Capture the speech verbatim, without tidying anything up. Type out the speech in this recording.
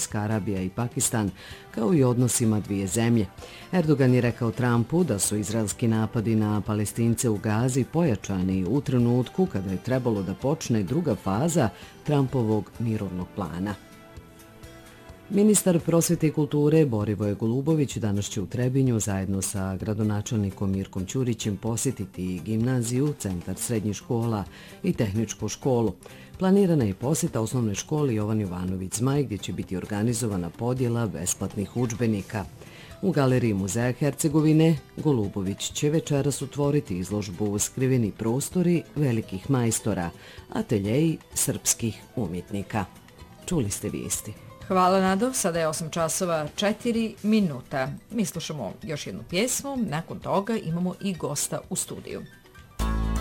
Saudijska Arabija i Pakistan, kao i odnosima dvije zemlje. Erdogan je rekao Trumpu da su izraelski napadi na Palestince u Gazi pojačani u trenutku kada je trebalo da počne druga faza Trumpovog mirovnog plana. Ministar prosvete i kulture Borivoje Golubović danas će u Trebinju zajedno sa gradonačelnikom Mirkom Ćurićem posjetiti gimnaziju, centar srednjih škola i tehničku školu. Planirana je posjeta osnovnoj školi Jovan Jovanović Zmaj gdje će biti organizovana podjela besplatnih udžbenika. U galeriji Muzeja Hercegovine Golubović će večeras otvoriti izložbu Skriveni prostori velikih majstora, ateljeji srpskih umjetnika. Čuli ste vijesti. Hvala Nado, sada je osam časova četiri minuta. Mi slušamo još jednu pjesmu, nakon toga imamo i gosta u studiju.